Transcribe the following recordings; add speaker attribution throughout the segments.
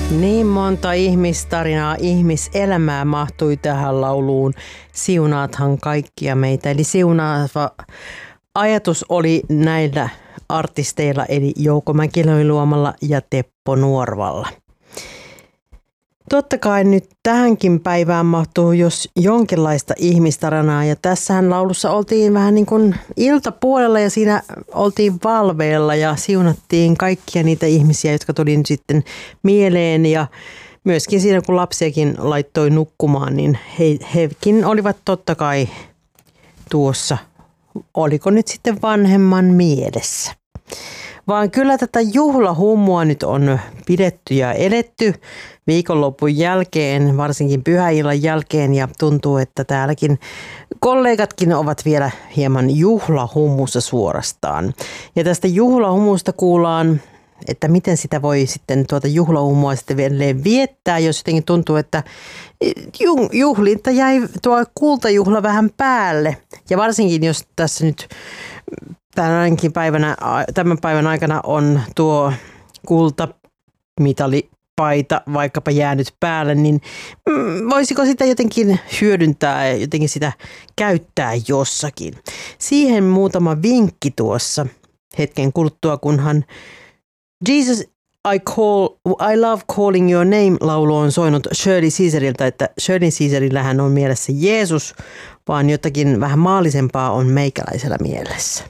Speaker 1: Niin monta ihmistarinaa, ihmiselämää mahtui tähän lauluun. Siunaathan kaikkia meitä. Eli siunaava ajatus oli näillä artisteilla, eli Jouko Mäkilöluomalla ja Teppo Nuorvalla. Totta kai nyt tähänkin päivään mahtuu jos jonkinlaista ihmistarinaa, ja tässähän laulussa oltiin vähän niin kuin iltapuolella ja siinä oltiin valveilla ja siunattiin kaikkia niitä ihmisiä, jotka tuli nyt sitten mieleen, ja myöskin siinä kun lapsiakin laittoi nukkumaan, niin hekin olivat totta kai tuossa, oliko nyt sitten vanhemman mielessä. Vaan kyllä tätä juhlahummua nyt on pidetty ja eletty viikonlopun jälkeen, varsinkin pyhäillan jälkeen, ja tuntuu, että täälläkin kollegatkin ovat vielä hieman juhlahummussa suorastaan. Ja tästä juhlahummusta kuullaan, että miten sitä voi sitten tuota juhlahummua sitten vielä viettää, jos jotenkin tuntuu, että juhlinta jäi tuo kultajuhla vähän päälle. Ja varsinkin jos tässä nyt tämän päivän aikana on tuo kultamitalipaita vaikkapa jäänyt päälle, niin voisiko sitä jotenkin hyödyntää ja jotenkin sitä käyttää jossakin. Siihen muutama vinkki tuossa hetken kuluttua, kunhan Jesus I Love Calling Your Name -laulu on soinut Shirley Caesarilta, että Shirley Caesarillähän on mielessä Jeesus, vaan jotakin vähän maallisempaa on meikäläisellä mielessä.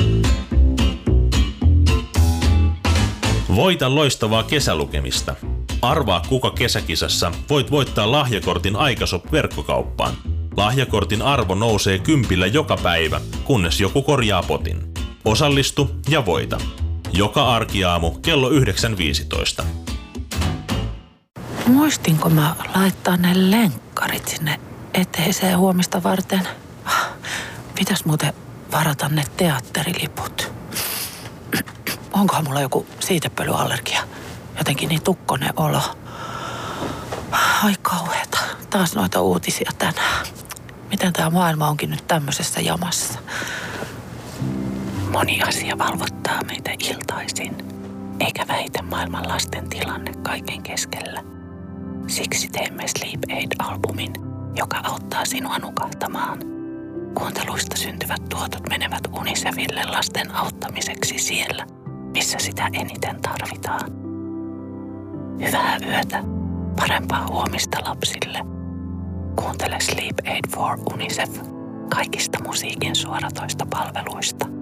Speaker 2: Voita loistavaa kesälukemista. Arvaa kuka kesäkisassa voit voittaa lahjakortin Aikashop-verkkokauppaan. Lahjakortin arvo nousee 10 joka päivä, kunnes joku korjaa potin. Osallistu ja voita. Joka arkiaamu kello 9.15.
Speaker 3: Muistinko mä laittaa ne lenkkarit sinne eteiseen huomista varten? Pitäis muuten varata ne teatteriliput. Onkohan mulla joku siitepölyallergia? Jotenkin niin tukkonen olo. Ai kauheeta. Taas noita uutisia tänään. Miten tää maailma onkin nyt tämmöisessä jamassa? Moni asia valvottaa meitä iltaisin, eikä väitä maailman lasten tilanne kaiken keskellä. Siksi teemme Sleep Aid-albumin, joka auttaa sinua nukahtamaan. Kuunteluista syntyvät tuotot menevät UNICEFille lasten auttamiseksi siellä, missä sitä eniten tarvitaan. Hyvää yötä, parempaa huomista lapsille. Kuuntele Sleep Aid for UNICEF kaikista musiikin suoratoista palveluista.